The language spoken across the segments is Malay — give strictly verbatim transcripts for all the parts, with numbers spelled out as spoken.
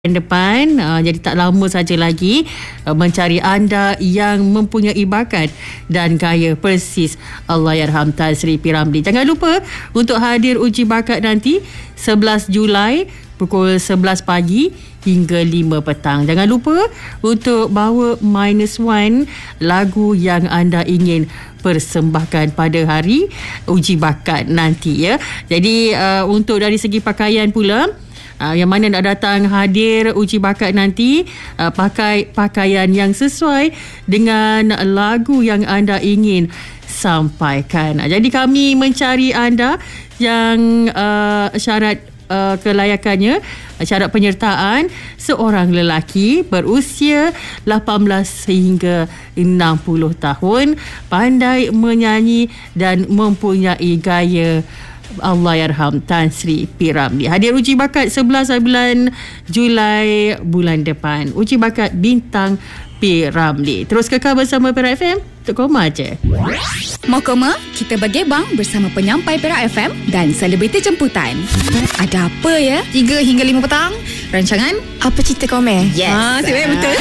depan, uh, jadi tak lama saja lagi uh, mencari anda yang mempunyai bakat dan gaya persis Allahyarham Tan Sri P. Ramlee. Jangan lupa untuk hadir uji bakat nanti sebelas Julai pukul sebelas pagi hingga lima petang. Jangan lupa untuk bawa minus one lagu yang anda ingin persembahkan pada hari uji bakat nanti, ya. Jadi uh, untuk dari segi pakaian pula, Uh, yang mana nak datang hadir uji bakat nanti, uh, pakai pakaian yang sesuai dengan lagu yang anda ingin sampaikan. Uh, jadi kami mencari anda yang uh, syarat uh, kelayakannya, uh, syarat penyertaan seorang lelaki berusia lapan belas hingga enam puluh tahun, pandai menyanyi dan mempunyai gaya Allahyarham Tan Sri P. Ramlee. Hadir uji bakat sebelas bulan Julai bulan depan. Uji bakat bintang P. Ramlee. Terus kekal bersama Perak F M untuk koma je. Mau koma? Kita bergebang bersama penyampai Perak F M dan selebriti jemputan. Ada apa ya? tiga hingga lima petang. Rancangan Apa Cerita Koma? Yes. Ah, sebenarnya betul.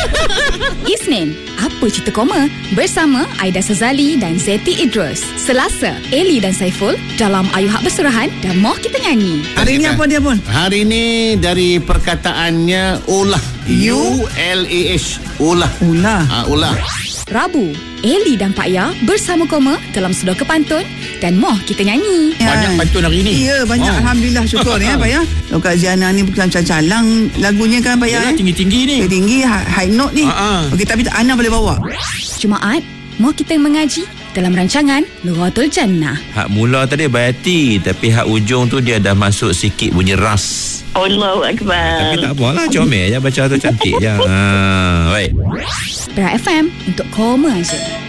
Isnin, Apa Cerita Koma? Bersama Aida Sazali dan Zeti Idrus. Selasa, Eli dan Saiful dalam Ayu Hak Berserahan dan Moh Kita Nyanyi. Hari ini apa dia pun? Hari ini dari perkataannya ulah. U L A H. Ulah. Ulah. Ha, ulah. Rabu, Eli dan Pak Ya bersama Koma dalam Sedor Kepantun dan Moh Kita Nyanyi. Banyak pantun hari ini. Ya, banyak. Oh. Alhamdulillah, syukur ya Pak Ya. Kalau Kak Ziana ni bukan calang lagunya kan Pak Ya. Ya, tinggi-tinggi ni. Tinggi, high note ni. Ha-ha. Okey, tapi Ana boleh bawa. Jumaat, Moh Kita Mengaji dalam rancangan Nuratul Jannah. Hak mula tadi bayati, tapi hak ujung tu dia dah masuk sikit bunyi ras. Allahu Akbar. Tapi tak apalah, comel je baca tu, cantik je. Ha, baik. Perak F M untuk Koma je.